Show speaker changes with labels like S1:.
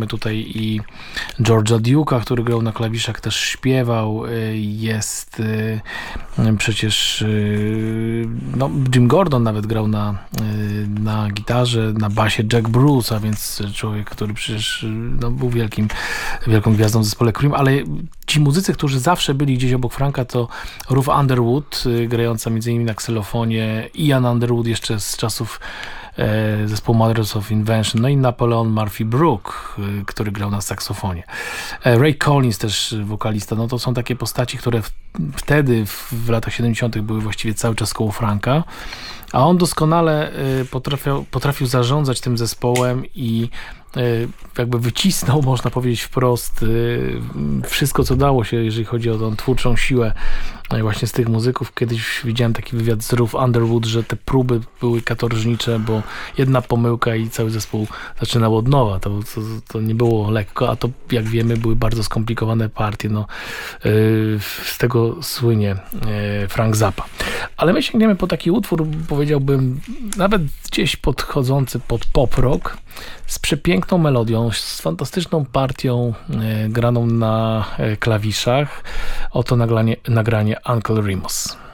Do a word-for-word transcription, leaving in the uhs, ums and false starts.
S1: mamy tutaj i George'a Duke'a, który grał na klawiszach, też śpiewał. Jest przecież no, Jim Gordon nawet grał na, na gitarze, na basie Jack Bruce, a więc człowiek, który przecież no, był wielkim, wielką gwiazdą w zespole Cream, ale ci muzycy, którzy zawsze byli gdzieś obok Franka, to Ruth Underwood, grająca między innymi na ksylofonie, Ian Underwood jeszcze z czasów e, zespołu Mothers of Invention, no i Napoleon Murphy Brook, e, który grał na saksofonie. E, Ray Collins też wokalista, no to są takie postaci, które w, wtedy w, w latach siedemdziesiątych były właściwie cały czas koło Franka, a on doskonale e, potrafił, potrafił zarządzać tym zespołem i jakby wycisnął, można powiedzieć wprost, wszystko, co dało się, jeżeli chodzi o tą twórczą siłę właśnie z tych muzyków. Kiedyś widziałem taki wywiad z Ruth Underwood, że te próby były katorżnicze, bo jedna pomyłka i cały zespół zaczynał od nowa. To, to, to nie było lekko, a to, jak wiemy, były bardzo skomplikowane partie. No, z tego słynie Frank Zappa. Ale my sięgniemy po taki utwór, powiedziałbym, nawet gdzieś podchodzący pod pop rock, z przepiękną melodią, z fantastyczną partią e, graną na e, klawiszach. Oto nagranie, nagranie Uncle Remus.